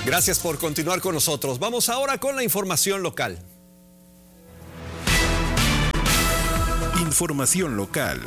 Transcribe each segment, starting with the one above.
Gracias por continuar con nosotros. Vamos ahora con la información local. Información local.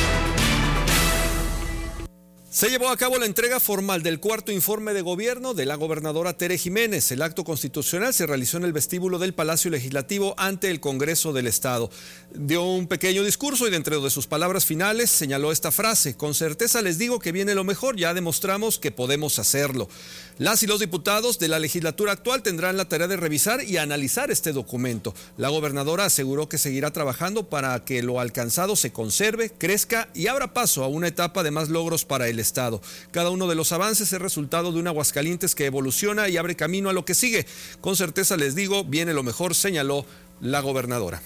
Se llevó a cabo la entrega formal del cuarto informe de gobierno de la gobernadora Tere Jiménez. El acto constitucional se realizó en el vestíbulo del Palacio Legislativo ante el Congreso del Estado. Dio un pequeño discurso y dentro de sus palabras finales señaló esta frase: con certeza les digo que viene lo mejor, ya demostramos que podemos hacerlo. Las y los diputados de la legislatura actual tendrán la tarea de revisar y analizar este documento. La gobernadora aseguró que seguirá trabajando para que lo alcanzado se conserve, crezca y abra paso a una etapa de más logros para el Estado. Cada uno de los avances es resultado de un Aguascalientes que evoluciona y abre camino a lo que sigue. Con certeza les digo, viene lo mejor, señaló la gobernadora.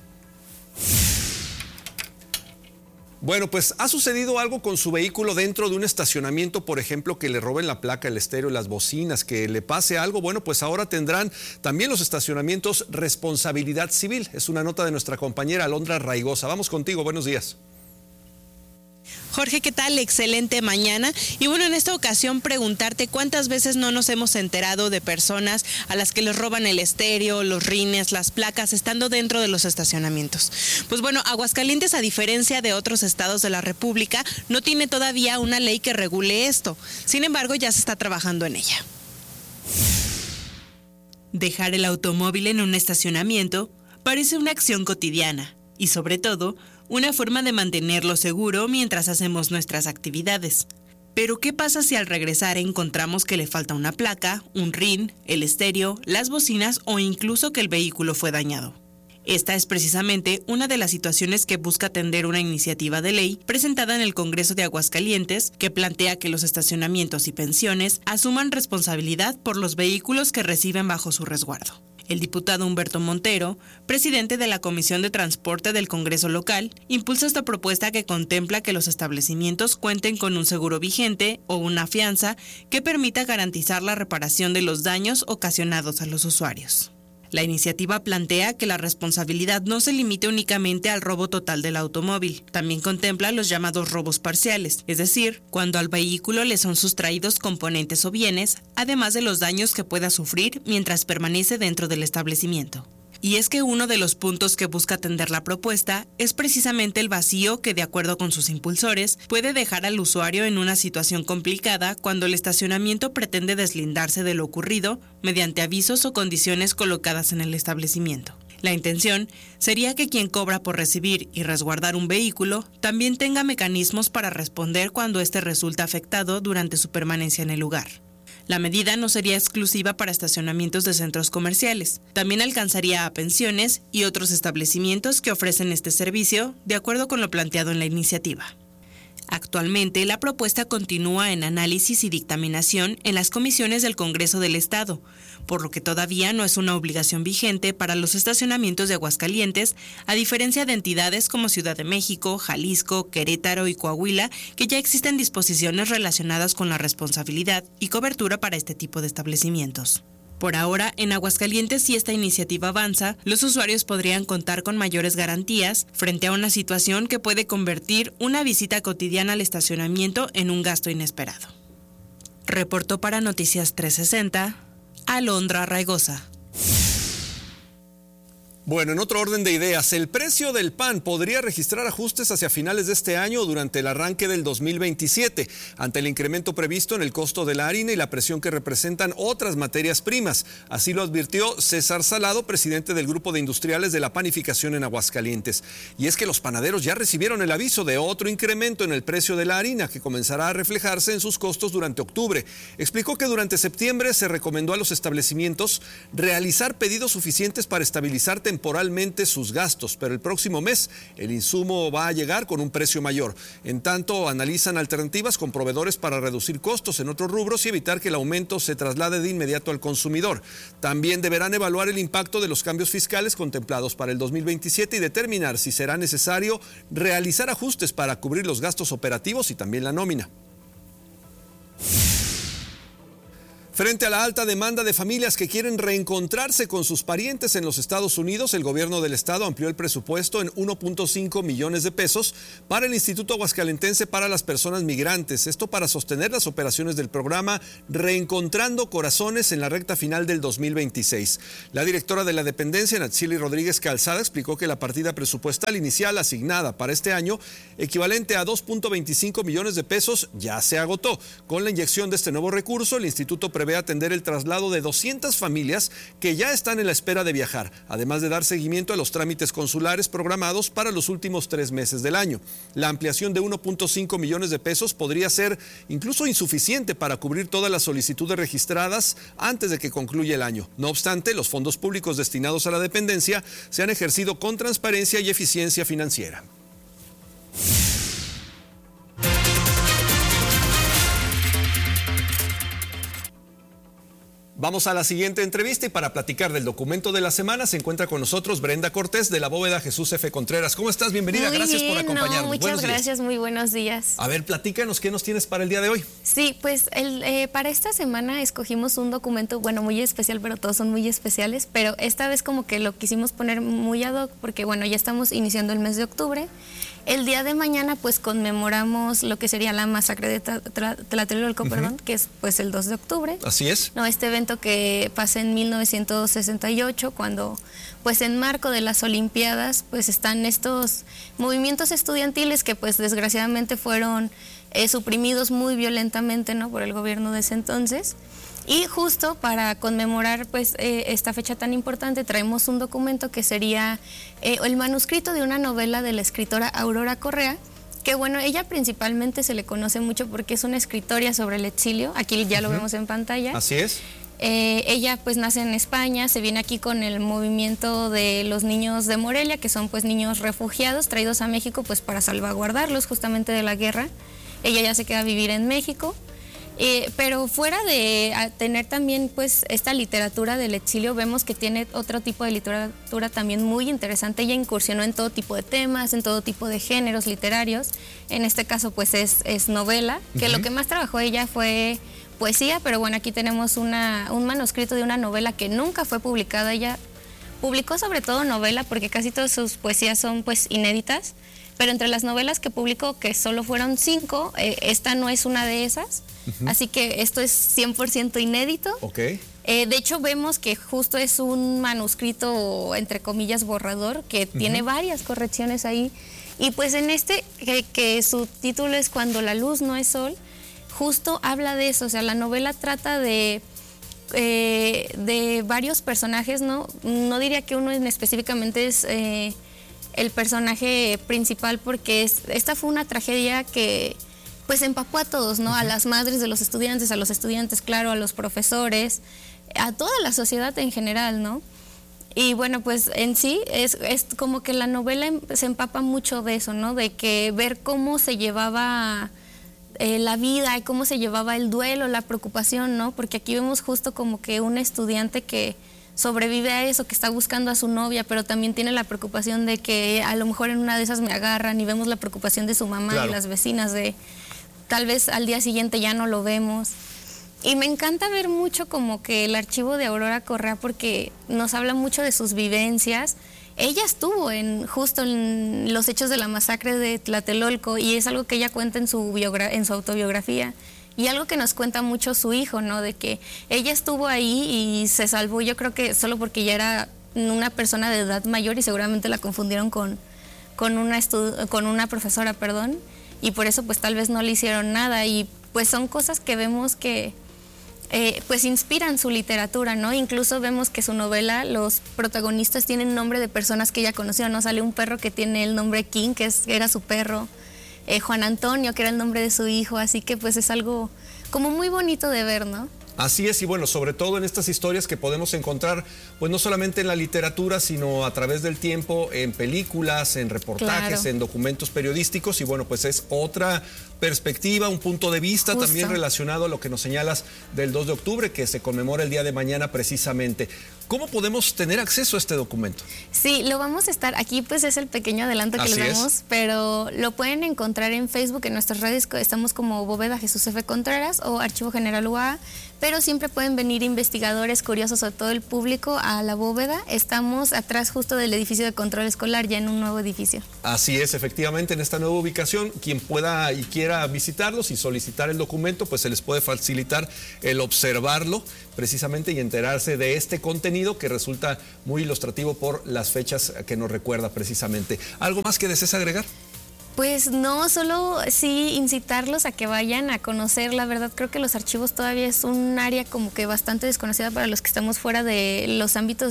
Bueno, pues ha sucedido algo con su vehículo dentro de un estacionamiento, por ejemplo, que le roben la placa, el estéreo, las bocinas, que le pase algo. Bueno, pues ahora tendrán también los estacionamientos responsabilidad civil. Es una nota de nuestra compañera Alondra Raigosa. Vamos contigo, buenos días. Jorge, ¿qué tal? Excelente mañana. Y bueno, en esta ocasión preguntarte cuántas veces no nos hemos enterado de personas a las que les roban el estéreo, los rines, las placas, estando dentro de los estacionamientos. Pues bueno, Aguascalientes, a diferencia de otros estados de la República, no tiene todavía una ley que regule esto. Sin embargo, ya se está trabajando en ella. Dejar el automóvil en un estacionamiento parece una acción cotidiana y, sobre todo, una forma de mantenerlo seguro mientras hacemos nuestras actividades. Pero ¿qué pasa si al regresar encontramos que le falta una placa, un rin, el estéreo, las bocinas o incluso que el vehículo fue dañado? Esta es precisamente una de las situaciones que busca atender una iniciativa de ley presentada en el Congreso de Aguascalientes que plantea que los estacionamientos y pensiones asuman responsabilidad por los vehículos que reciben bajo su resguardo. El diputado Humberto Montero, presidente de la Comisión de Transporte del Congreso local, impulsa esta propuesta que contempla que los establecimientos cuenten con un seguro vigente o una fianza que permita garantizar la reparación de los daños ocasionados a los usuarios. La iniciativa plantea que la responsabilidad no se limite únicamente al robo total del automóvil, también contempla los llamados robos parciales, es decir, cuando al vehículo le son sustraídos componentes o bienes, además de los daños que pueda sufrir mientras permanece dentro del establecimiento. Y es que uno de los puntos que busca atender la propuesta es precisamente el vacío que, de acuerdo con sus impulsores, puede dejar al usuario en una situación complicada cuando el estacionamiento pretende deslindarse de lo ocurrido mediante avisos o condiciones colocadas en el establecimiento. La intención sería que quien cobra por recibir y resguardar un vehículo también tenga mecanismos para responder cuando éste resulta afectado durante su permanencia en el lugar. La medida no sería exclusiva para estacionamientos de centros comerciales. También alcanzaría a pensiones y otros establecimientos que ofrecen este servicio, de acuerdo con lo planteado en la iniciativa. Actualmente, la propuesta continúa en análisis y dictaminación en las comisiones del Congreso del Estado, por lo que todavía no es una obligación vigente para los estacionamientos de Aguascalientes, a diferencia de entidades como Ciudad de México, Jalisco, Querétaro y Coahuila, que ya existen disposiciones relacionadas con la responsabilidad y cobertura para este tipo de establecimientos. Por ahora, en Aguascalientes, si esta iniciativa avanza, los usuarios podrían contar con mayores garantías frente a una situación que puede convertir una visita cotidiana al estacionamiento en un gasto inesperado. Reportó para Noticias 360, Alondra Raigosa. Bueno, en otro orden de ideas, el precio del pan podría registrar ajustes hacia finales de este año o durante el arranque del 2027, ante el incremento previsto en el costo de la harina y la presión que representan otras materias primas. Así lo advirtió César Salado, presidente del Grupo de Industriales de la Panificación en Aguascalientes. Y es que los panaderos ya recibieron el aviso de otro incremento en el precio de la harina, que comenzará a reflejarse en sus costos durante octubre. Explicó que durante septiembre se recomendó a los establecimientos realizar pedidos suficientes para estabilizar temporalmente sus gastos, pero el próximo mes el insumo va a llegar con un precio mayor. En tanto, analizan alternativas con proveedores para reducir costos en otros rubros y evitar que el aumento se traslade de inmediato al consumidor. También deberán evaluar el impacto de los cambios fiscales contemplados para el 2027 y determinar si será necesario realizar ajustes para cubrir los gastos operativos y también la nómina. Frente a la alta demanda de familias que quieren reencontrarse con sus parientes en los Estados Unidos, el gobierno del estado amplió el presupuesto en 1.5 millones de pesos para el Instituto Aguascalentense para las Personas Migrantes. Esto para sostener las operaciones del programa Reencontrando Corazones en la recta final del 2026. La directora de la dependencia, Natsili Rodríguez Calzada, explicó que la partida presupuestal inicial asignada para este año, equivalente a 2.25 millones de pesos, ya se agotó. Con la inyección de este nuevo recurso, el instituto prevé atender el traslado de 200 familias que ya están en la espera de viajar, además de dar seguimiento a los trámites consulares programados para los últimos 3 meses del año. La ampliación de 1.5 millones de pesos podría ser incluso insuficiente para cubrir todas las solicitudes registradas antes de que concluya el año. No obstante, los fondos públicos destinados a la dependencia se han ejercido con transparencia y eficiencia financiera. Vamos a la siguiente entrevista y para platicar del documento de la semana se encuentra con nosotros Brenda Cortés de la Bóveda Jesús F. Contreras. ¿Cómo estás? Bienvenida. Muy gracias bien, por acompañarnos. Muchas gracias, muy buenos días. A ver, platícanos, ¿qué nos tienes para el día de hoy? Sí, pues para esta semana escogimos un documento, bueno, muy especial, pero todos son muy especiales, pero esta vez como que lo quisimos poner muy ad hoc porque, bueno, ya estamos iniciando el mes de octubre. El día de mañana pues conmemoramos lo que sería la masacre de Tlatelolco, que es pues el 2 de octubre. Así es. No, este evento que pasa en 1968, cuando pues en marco de las Olimpiadas pues están estos movimientos estudiantiles que pues desgraciadamente fueron suprimidos muy violentamente, ¿no?, por el gobierno de ese entonces. Y justo para conmemorar pues esta fecha tan importante traemos un documento que sería el manuscrito de una novela de la escritora Aurora Correa, que bueno, ella principalmente se le conoce mucho porque es una escritora sobre el exilio, aquí ya lo vemos en pantalla. Así es. Ella pues nace en España, se viene aquí con el movimiento de los niños de Morelia, que son pues niños refugiados traídos a México pues para salvaguardarlos justamente de la guerra. Ella ya se queda a vivir en México. Pero fuera de tener también pues esta literatura del exilio, vemos que tiene otro tipo de literatura también muy interesante. Ella incursionó en todo tipo de temas, en todo tipo de géneros literarios. En este caso pues es novela, que lo que más trabajó ella fue poesía, pero bueno, aquí tenemos un manuscrito de una novela que nunca fue publicada. Ella publicó sobre todo novela porque casi todas sus poesías son pues inéditas, pero entre las novelas que publicó, que solo fueron 5, esta no es una de esas. Así que esto es 100% inédito. Okay. De hecho, vemos que justo es un manuscrito, entre comillas, borrador, que tiene varias correcciones ahí. Y pues en este, que su título es Cuando la luz no es sol, justo habla de eso. O sea, la novela trata de varios personajes, ¿no? No diría que uno específicamente es el personaje principal, porque esta fue una tragedia que pues empapó a todos, ¿no? A las madres de los estudiantes, a los estudiantes, claro, a los profesores, a toda la sociedad en general, ¿no? Y bueno, pues en sí es como que la novela se empapa mucho de eso, ¿no? De que ver cómo se llevaba la vida y cómo se llevaba el duelo, la preocupación, ¿no? Porque aquí vemos justo como que un estudiante que sobrevive a eso, que está buscando a su novia, pero también tiene la preocupación de que a lo mejor en una de esas me agarran, y vemos la preocupación de su mamá, claro, y las vecinas de tal vez al día siguiente ya no lo vemos. Y me encanta ver mucho como que el archivo de Aurora Correa, porque nos habla mucho de sus vivencias. Ella estuvo justo en los hechos de la masacre de Tlatelolco, y es algo que ella cuenta en su autobiografía. Y algo que nos cuenta mucho su hijo, ¿no? De que ella estuvo ahí y se salvó, yo creo que solo porque ella era una persona de edad mayor y seguramente la confundieron con una profesora, perdón, y por eso pues tal vez no le hicieron nada. Y pues son cosas que vemos que pues inspiran su literatura, ¿no? Incluso vemos que su novela, los protagonistas tienen nombre de personas que ella conoció, ¿no? Sale un perro que tiene el nombre King, que era su perro. Juan Antonio, que era el nombre de su hijo, así que pues es algo como muy bonito de ver, ¿no? Así es, y bueno, sobre todo en estas historias que podemos encontrar, pues no solamente en la literatura, sino a través del tiempo, en películas, en reportajes, claro, en documentos periodísticos, y bueno, pues es otra perspectiva, un punto de vista Justo. también relacionado a lo que nos señalas del 2 de octubre, que se conmemora el día de mañana precisamente. ¿Cómo podemos tener acceso a este documento? Sí, lo vamos a estar, aquí pues es el pequeño adelanto que Así les es. damos, pero lo pueden encontrar en Facebook, en nuestras redes, estamos como Bóveda Jesús F. Contreras o Archivo General UAA, pero siempre pueden venir investigadores curiosos o todo el público a la bóveda. Estamos atrás justo del edificio de control escolar, ya en un nuevo edificio. Así es, efectivamente, en esta nueva ubicación, quien pueda y quiera visitarlos y solicitar el documento, pues se les puede facilitar el observarlo precisamente y enterarse de este contenido que resulta muy ilustrativo por las fechas que nos recuerda precisamente. ¿Algo más que desees agregar? Pues no, solo sí incitarlos a que vayan a conocer. La verdad creo que los archivos todavía es un área como que bastante desconocida para los que estamos fuera de los ámbitos